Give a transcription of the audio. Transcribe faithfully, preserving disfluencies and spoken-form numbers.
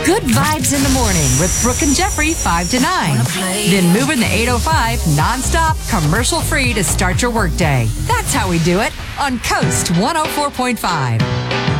Good vibes in the morning with Brooke and Jeffrey, five to nine. Then moving the eight oh five nonstop, commercial-free to start your workday. That's how we do it on Coast one oh four point five.